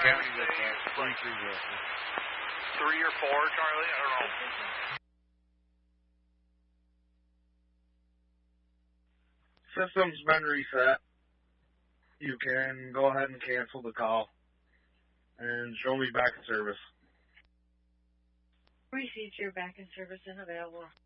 County that cancel. Like 3 or 4, Charlie? I don't know. System's been reset. You can go ahead and cancel the call and show me back in service. Received your back in service and available.